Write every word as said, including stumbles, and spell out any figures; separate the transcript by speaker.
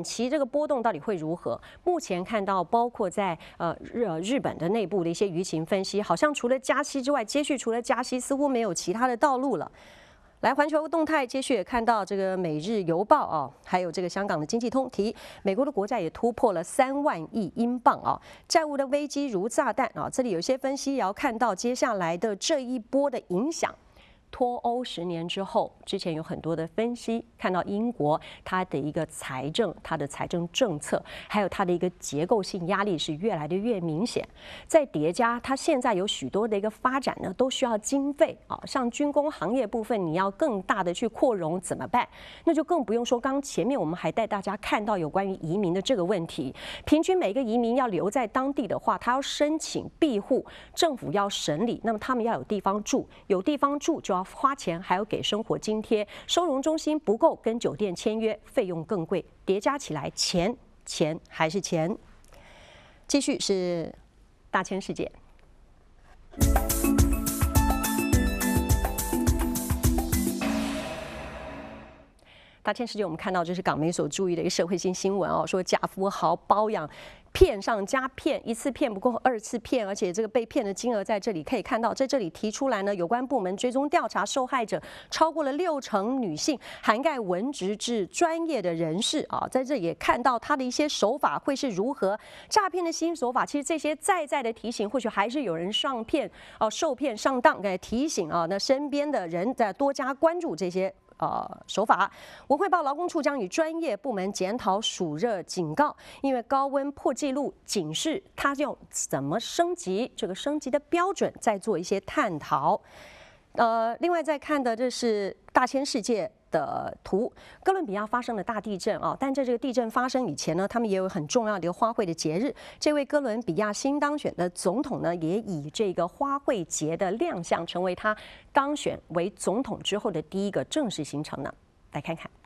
Speaker 1: 期这个波动到底会如何？目前看到，包括在呃日日本的内部的一些舆情分析，好像除了加息之外，接续除了加息，似乎没有其他的道路了。来，环球动态接续也看到这个《每日邮报》啊，还有这个香港的经济通提，美国的国债也突破了三万亿英镑啊，债务的危机如炸弹啊。这里有些分析也要看到接下来的这一波的影响。脱欧十年之后，之前有很多的分析，看到英国它的一个财政、它的财政政策，还有它的一个结构性压力是越来的越明显。再叠加它现在有许多的一个发展呢，都需要经费啊，像军工行业部分，你要更大的去扩容怎么办？那就更不用说，刚前面我们还带大家看到有关于移民的这个问题，平均每个移民要留在当地的话，他要申请庇护，政府要审理，那么他们要有地方住，有地方住就要花钱，还要给生活津贴，收容中心不够，跟酒店签约，费用更贵，叠加起来，钱钱还是钱。继续是大千世界。大千世界，我们看到这是港媒所注意的一个社会性新闻哦，说假富豪包养。骗上加骗，一次骗不够，二次骗，而且这个被骗的金额在这里可以看到，在这里提出来呢，有关部门追踪调查受害者超过了六成女性，涵盖文职至专业的人士啊，在这也看到他的一些手法会是如何诈骗的新手法。其实这些在在的提醒，或许还是有人上骗哦、受骗上当，该提醒啊，那身边的人在多加关注这些。呃，手法。文汇报劳工处将与专业部门检讨暑热警告，因为高温破纪录警示，它要怎么升级？这个升级的标准再做一些探讨。呃，另外再看的这是大千世界的图，哥伦比亚发生了大地震啊，但在这个地震发生以前呢，他们也有很重要的一个花卉的节日。这位哥伦比亚新当选的总统呢，也以这个花卉节的亮相，成为他当选为总统之后的第一个正式行程呢。来看看。